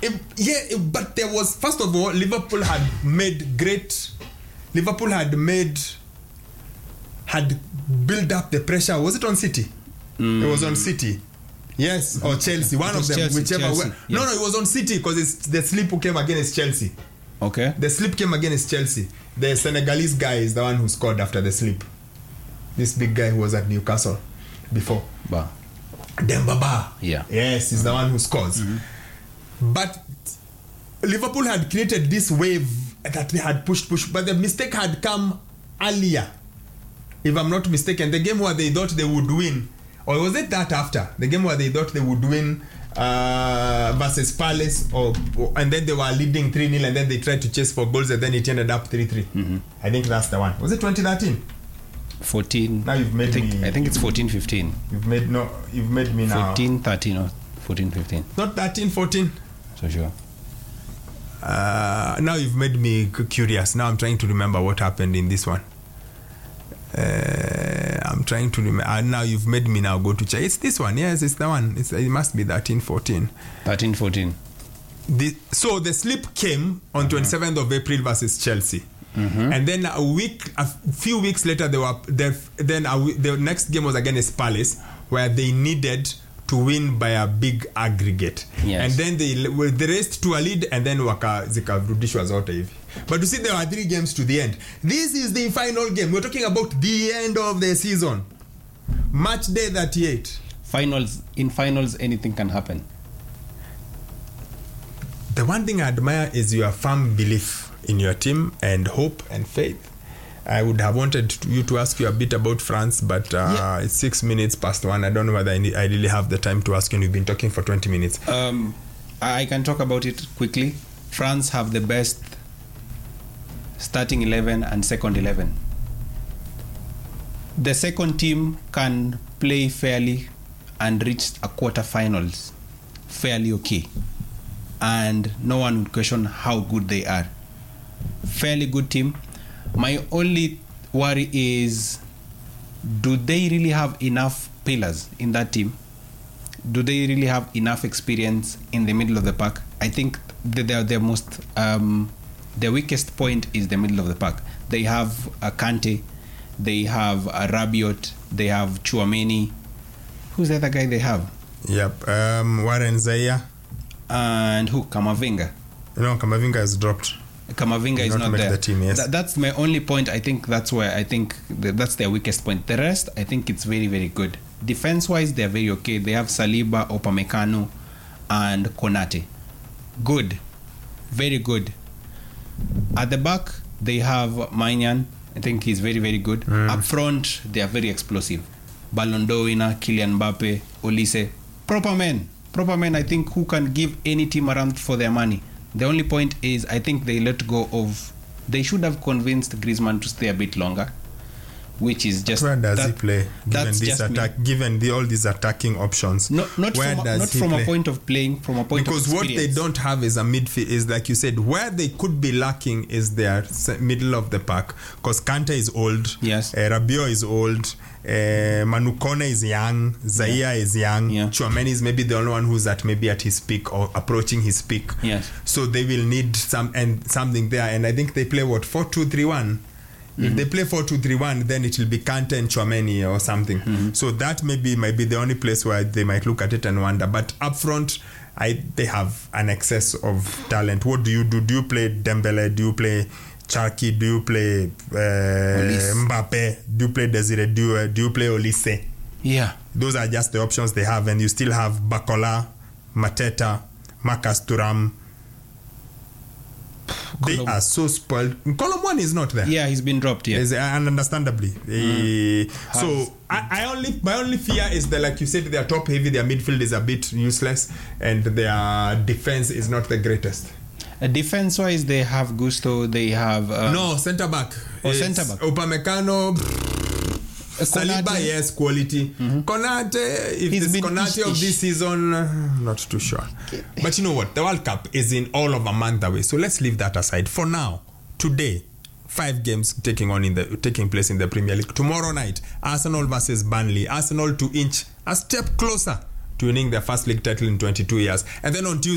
But there was, first of all, Liverpool had built up the pressure. Was it on City? It was on City. Yes, or Chelsea. One of them, Chelsea, whichever. Chelsea, yes. No, it was on City because the slip who came against Chelsea. Okay. The slip came against Chelsea. The Senegalese guy is the one who scored after the slip. This big guy who was at Newcastle before. Demba Ba. Yeah. Yes, he's the one who scores. But Liverpool had created this wave that they had pushed, but the mistake had come earlier. If I'm not mistaken, the game where they thought they would win, or was it that after? The game where they thought they would win versus Palace, and then they were leading 3-0, and then they tried to chase for goals, and then it ended up 3-3. I think that's the one. Was it 2013? 14. Now you've made me. I think it's 14-15. You've made me now. 14-13 or 14-15. Not 13-14. So sure. Now you've made me curious. Now I'm trying to remember what happened in this one. I'm trying to remember. Now you've made me now go to check. It's this one. Yes, it's the one. It must be 13-14. 13-14. So the slip came on 27th of April versus Chelsea. And then a few weeks later, the next game was against Palace, where they needed to win by a big aggregate. Yes. And then they raced to a lead, and then zikarudishwa zote hivi. But you see, there are 3 games to the end. This is the final game. We're talking about the end of the season. Match day 38. In finals, anything can happen. The one thing I admire is your firm belief in your team and hope and faith. I would have wanted you to ask you a bit about France, but it's 6 minutes past 1. I don't know whether I really have the time to ask you, and you've been talking for 20 minutes. I can talk about it quickly. France have the best starting 11 and second 11. The second team can play fairly and reach a quarterfinals fairly okay, and no one would question how good they are. Fairly good team. My only worry is, do they really have enough pillars in that team? Do they really have enough experience in the middle of the pack? I think their weakest point is the middle of the pack. They have a Kante, they have a Rabiot, they have Chouameni. Who's the other guy they have? Yep, Warren Zaire. And who? Camavinga. No, Camavinga is dropped. Camavinga is not there. The team, yes. That's my only point. I think that's where I think that's their weakest point. The rest, I think it's very, very good. Defense-wise, they're very okay. They have Saliba, Upamecano, and Konate. Good. Very good. At the back, they have Maignan. I think he's very, very good. Up front, they are very explosive. Ballon d'Or winner, Kylian Mbappe, Olise. Proper men, I think, who can give any team a run for their money. The only point is, I think they let go of... They should have convinced Griezmann to stay a bit longer, which is just... Where does he play? Given all these attacking options. Not from a point of playing, from a point because of experience. Because what they don't have is a midfield, is like you said, where they could be lacking is their middle of the pack. Because Kante is old. Yes. Rabiot is old. Manu Kone is young. Zaire is young. Yeah. Chouameni is maybe the only one who's maybe at his peak or approaching his peak. Yes. So they will need something there. And I think they play 4-2-3-1. If they play 4-2-3-1, then it will be Kante and Chouameni or something. So that might be the only place where they might look at it and wonder. But up front, they have an excess of talent. What do you do? Do you play Dembele? Do you play Cherki? Do you play Mbappe? Do you play Desire? Do you play Olise? Yeah. Those are just the options they have. And you still have Bakola, Mateta, Marcus Thuram. They are so spoiled. Column 1 is not there. Yeah, he's been dropped here. And understandably. So my only fear is that, like you said, they are top heavy, their midfield is a bit useless, and their defense is not the greatest. Defense wise, they have Gusto, they have centre back. Centre back. Upamecano, Saliba, yes, quality. Konate, if it's Konate of this season, not too sure. But you know what? The World Cup is in all of a month away. So let's leave that aside. For now, today, 5 games taking place in the Premier League. Tomorrow night, Arsenal versus Burnley. Arsenal to inch a step closer to winning their first league title in 22 years. And then on Tuesday,